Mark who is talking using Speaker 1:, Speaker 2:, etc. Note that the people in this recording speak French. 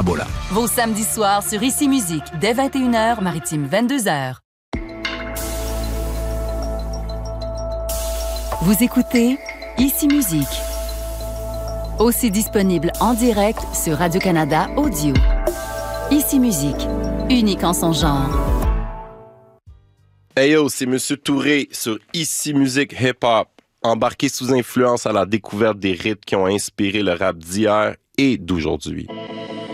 Speaker 1: Bola.
Speaker 2: Vos samedis soirs sur Ici Musique, dès 21h, Maritime 22h. Vous écoutez Ici Musique. Aussi disponible en direct sur Radio-Canada Audio. Ici Musique, unique en son genre.
Speaker 3: Hey yo, c'est Monsieur Touré sur Ici Musique Hip Hop. Embarqué sous influence à la découverte des rythmes qui ont inspiré le rap d'hier et d'aujourd'hui.